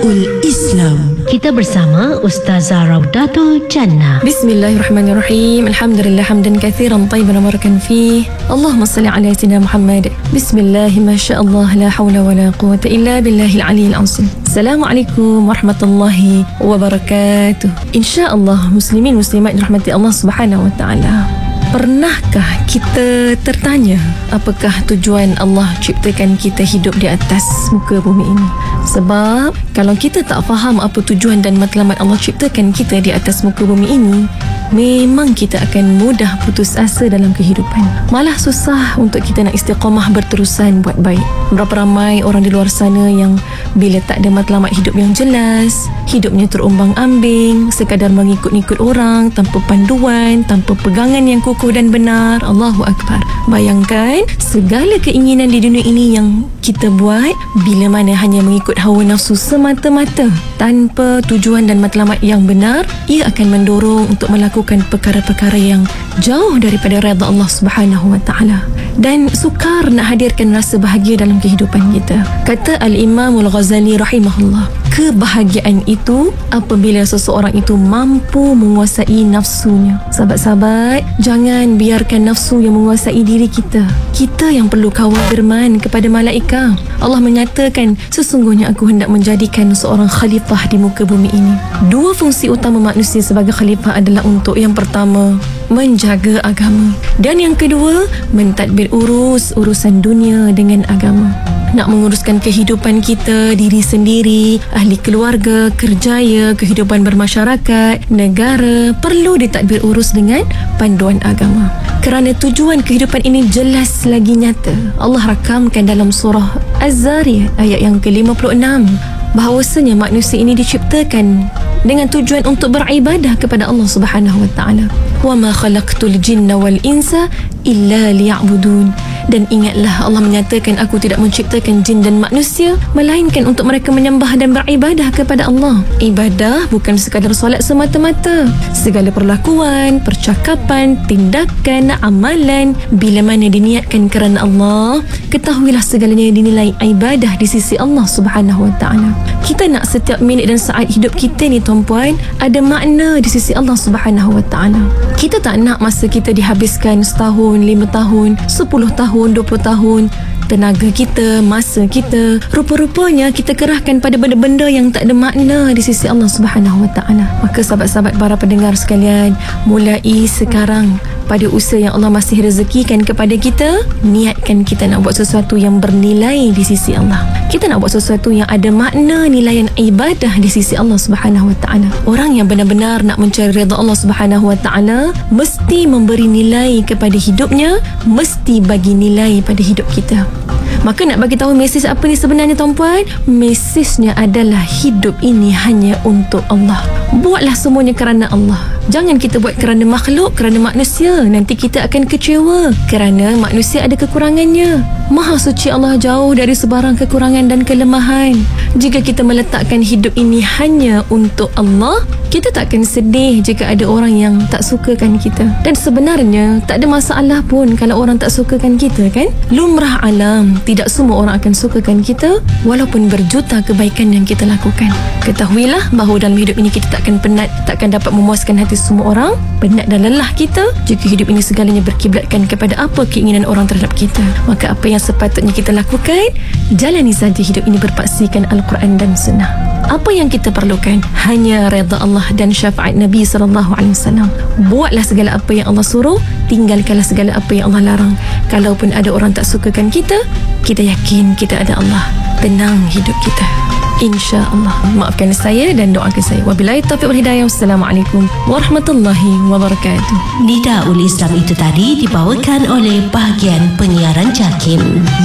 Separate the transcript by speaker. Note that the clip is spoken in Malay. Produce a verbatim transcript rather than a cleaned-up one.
Speaker 1: Nidaul Islam.
Speaker 2: Kita bersama Ustazah Raudatul Jannah.
Speaker 3: Bismillahirrahmanirrahim. Alhamdulillah hamdan katsiran tayyiban mubarakan fih. Allahumma salli ala sayyidina Muhammad. Bismillah, masyaallah, la haula wala quwwata illa billahil aliyyil azim. Assalamualaikum warahmatullahi wabarakatuh. Insya-Allah muslimin muslimat dirahmati Allah Subhanahu wa taala. Pernahkah kita tertanya apakah tujuan Allah ciptakan kita hidup di atas muka bumi ini? Sebab kalau kita tak faham apa tujuan dan matlamat Allah ciptakan kita di atas muka bumi ini, memang kita akan mudah putus asa dalam kehidupan. Malah susah untuk kita nak istiqamah berterusan buat baik. Berapa ramai orang di luar sana yang bila tak ada matlamat hidup yang jelas, hidupnya terumbang-ambing, sekadar mengikut-ikut orang tanpa panduan, tanpa pegangan yang kukuh dan benar. Allahu Akbar. Bayangkan segala keinginan di dunia ini yang kita buat, bila mana hanya mengikut hawa nafsu semata-mata tanpa tujuan dan matlamat yang benar, ia akan mendorong untuk melakukan perkara-perkara yang jauh daripada redha Allah Subhanahu wa taala, dan sukar nak hadirkan rasa bahagia dalam kehidupan kita. Kata Al-Imam Al-Ghazali rahimahullah, kebahagiaan itu apabila seseorang itu mampu menguasai nafsunya. Sahabat-sahabat, jangan biarkan nafsu yang menguasai diri kita. Kita yang perlu kawal firman kepada malaikah. Allah menyatakan, sesungguhnya aku hendak menjadikan seorang khalifah di muka bumi ini. Dua fungsi utama manusia sebagai khalifah adalah untuk, yang pertama, menjaga agama, dan yang kedua, mentadbir urus urusan dunia dengan agama. Nak menguruskan kehidupan kita, diri sendiri, ahli keluarga, kerjaya, kehidupan bermasyarakat, negara, perlu ditadbir urus dengan panduan agama. Kerana tujuan kehidupan ini jelas lagi nyata. Allah rakamkan dalam surah Az-Zariyat ayat yang ke lima puluh enam bahawasanya manusia ini diciptakan dengan tujuan untuk beribadah kepada Allah Subhanahu wa taala. Wa ma khalaqtul jinna wal insa illa liya'budun. Dan ingatlah, Allah menyatakan, aku tidak menciptakan jin dan manusia melainkan untuk mereka menyembah dan beribadah kepada Allah. Ibadah bukan sekadar solat semata-mata. Segala perlakuan, percakapan, tindakan, amalan, bila mana diniatkan kerana Allah, ketahuilah segalanya dinilai ibadah di sisi Allah Subhanahu wa taala. Kita nak setiap minit dan saat hidup kita ni, tuan-puan, ada makna di sisi Allah Subhanahu wa taala. Kita tak nak masa kita dihabiskan setahun, lima tahun, sepuluh tahun, dua puluh tahun, tenaga kita, masa kita, rupa-rupanya kita kerahkan pada benda-benda yang tak ada makna di sisi Allah Subhanahu wa taala. Maka sahabat-sahabat para pendengar sekalian, mulai sekarang, pada usia yang Allah masih rezekikan kepada kita, niatkan kita nak buat sesuatu yang bernilai di sisi Allah. Kita nak buat sesuatu yang ada makna, nilaian ibadah di sisi Allah Subhanahu wa taala. Orang yang benar-benar nak mencari redha Allah Subhanahu wa taala mesti memberi nilai kepada hidupnya, mesti bagi nilai pada hidup kita. Maka nak bagi tahu mesej apa ni sebenarnya, tuan-puan? Mesejnya adalah hidup ini hanya untuk Allah. Buatlah semuanya kerana Allah. Jangan kita buat kerana makhluk, kerana manusia. Nanti kita akan kecewa kerana manusia ada kekurangannya. Maha suci Allah jauh dari sebarang kekurangan dan kelemahan. Jika kita meletakkan hidup ini hanya untuk Allah, kita tak akan sedih jika ada orang yang tak sukakan kita. Dan sebenarnya tak ada masalah pun kalau orang tak sukakan kita, kan? Lumrah alam, tidak semua orang akan sukakan kita walaupun berjuta kebaikan yang kita lakukan. Ketahuilah bahawa dalam hidup ini kita takkan penat, takkan dapat memuaskan hati semua orang. Penat dan lelah kita jika hidup ini segalanya berkiblatkan kepada apa keinginan orang terhadap kita. Maka apa yang sepatutnya kita lakukan, jalani saja hidup ini berpaksikan Al-Quran dan Sunnah. Apa yang kita perlukan hanya redha Allah dan syafaat Nabi sallallahu alaihi wasallam. Buatlah segala apa yang Allah suruh, tinggalkanlah segala apa yang Allah larang. Kalaupun ada orang tak sukakan kita, kita yakin kita ada Allah. Tenang hidup kita, insya-Allah. Maafkan saya dan doakan saya. Wabillahi taufiq wal hidayah. Wassalamualaikum warahmatullahi wabarakatuh.
Speaker 1: Nidaul Islam itu tadi dibawakan oleh bahagian penyiaran JAKIM.